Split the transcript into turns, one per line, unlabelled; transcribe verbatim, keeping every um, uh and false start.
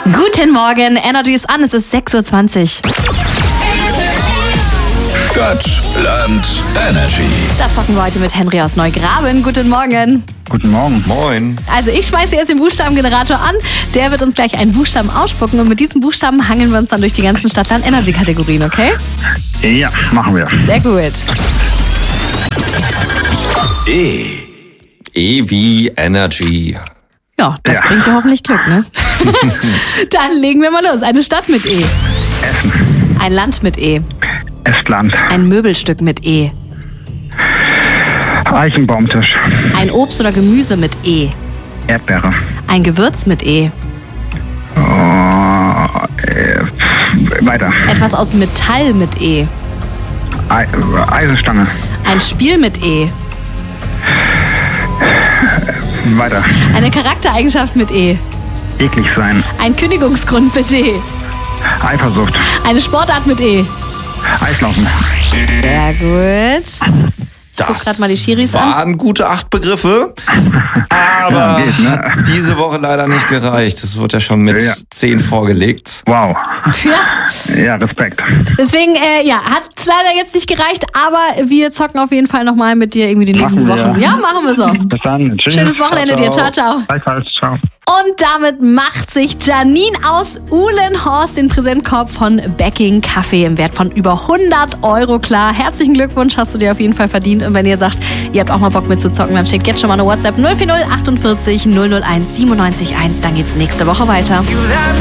Guten Morgen, Energy ist an, es ist sechs Uhr zwanzig.
Stadt, Land, Energy.
Da zocken wir heute mit Henry aus Neugraben. Guten Morgen.
Guten Morgen.
Moin.
Also ich schmeiße erst den Buchstabengenerator an. Der wird uns gleich einen Buchstaben ausspucken und mit diesem Buchstaben hangeln wir uns dann durch die ganzen Stadt, Land, Energy-Kategorien, okay?
Ja, machen wir.
Sehr gut.
E. E wie Energy.
Ja, das
Ja.
bringt dir hoffentlich Glück, ne? Dann legen wir mal los. Eine Stadt mit E.
Essen.
Ein Land mit E.
Estland.
Ein Möbelstück mit E.
Eichenbaumtisch.
Ein Obst oder Gemüse mit E.
Erdbeere.
Ein Gewürz mit E.
Oh, äh, weiter.
Etwas aus Metall mit E.
Ei- Eisenstange.
Ein Spiel mit E.
Weiter.
Eine Charaktereigenschaft mit E.
Eklig sein.
Ein Kündigungsgrund mit E.
Eifersucht.
Eine Sportart mit E.
Eislaufen.
Sehr gut.
Das
guck grad mal die Schiris an.
waren gute acht Begriffe, aber
Ja, geht, ne?
hat diese Woche leider nicht gereicht. Das wird ja schon mit
Ja.
zehn vorgelegt.
Wow.
Ja,
Ja, Respekt.
deswegen, äh, ja, hat es leider jetzt nicht gereicht, aber wir zocken auf jeden Fall nochmal mit dir irgendwie die nächsten
Machen wir.
Wochen. Ja, machen wir so.
Bis dann. Tschüss.
Schönes Wochenende
Ciao,
dir.
ciao.
Ciao, ciao.
Gleichfalls. Ciao.
Und damit macht sich Janine aus Uhlenhorst den Präsentkorb von Becking Kaffee im Wert von über hundert Euro klar. Herzlichen Glückwunsch, hast du dir auf jeden Fall verdient. Und wenn ihr sagt, ihr habt auch mal Bock mitzuzocken, dann schickt jetzt schon mal eine WhatsApp null vier null achtundvierzig null null eins siebenundneunzig eins. Dann geht's nächste Woche weiter.